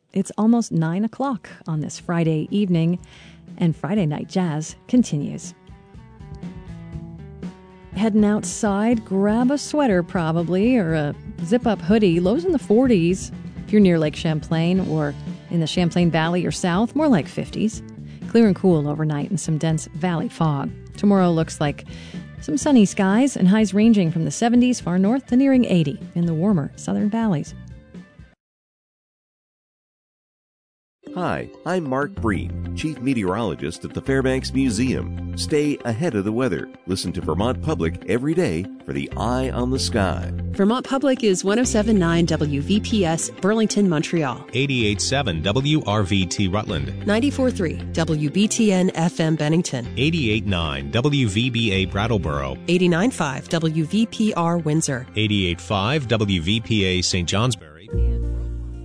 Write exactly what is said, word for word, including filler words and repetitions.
It's almost nine o'clock on this Friday evening, and Friday Night Jazz continues. Heading outside, grab a sweater probably, or a zip-up hoodie. Lows in the forties if you're near Lake Champlain or in the Champlain Valley or south, more like fifties. Clear and cool overnight and some dense valley fog. Tomorrow looks like some sunny skies and highs ranging from the seventies far north to nearing eighty in the warmer southern valleys. Hi, I'm Mark Breen, Chief Meteorologist at the Fairbanks Museum. Stay ahead of the weather. Listen to Vermont Public every day for the Eye on the Sky. Vermont Public is one oh seven point nine W V P S, Burlington, Montreal. eighty-eight point seven W R V T, Rutland. ninety-four point three W B T N F M, Bennington. eighty-eight point nine W V B A, Brattleboro. eighty-nine point five W V P R, Windsor. eighty-eight point five W V P A, Saint Johnsbury.